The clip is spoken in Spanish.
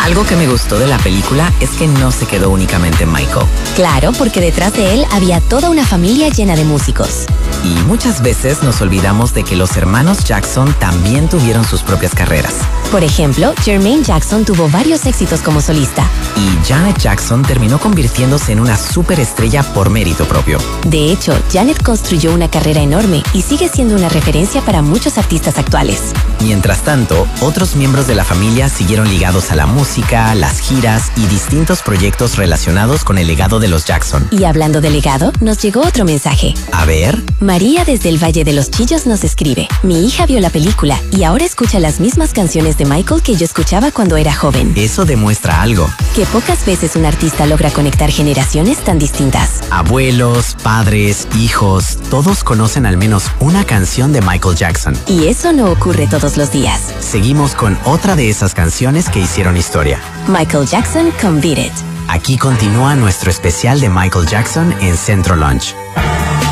Algo que me gustó de la película es que no se quedó únicamente en Michael. Claro, porque detrás de él había toda una familia llena de músicos. Y muchas veces nos olvidamos de que los hermanos Jackson también tuvieron sus propias carreras. Por ejemplo, Jermaine Jackson tuvo varios éxitos como solista. Y Janet Jackson terminó convirtiéndose en una superestrella por mérito propio. De hecho, Janet construyó una carrera enorme y sigue siendo una referencia para muchos artistas actuales. Mientras tanto, otros miembros de la familia siguieron ligados a la música, las giras y distintos proyectos relacionados con el legado de los Jackson. Y hablando de legado, nos llegó otro mensaje. A ver. María desde el Valle de los Chillos nos escribe: mi hija vio la película y ahora escucha las mismas canciones de Michael que yo escuchaba cuando era joven. Eso demuestra algo. Que pocas veces un artista logra conectar generaciones tan distintas. Abuelos, padres, hijos, todos conocen al menos una canción de Michael Jackson. Y eso no ocurre todos los días. Seguimos con otra de esas canciones que hicieron historia. Michael Jackson, Come Beat It. Aquí continúa nuestro especial de Michael Jackson en Centro Lunch.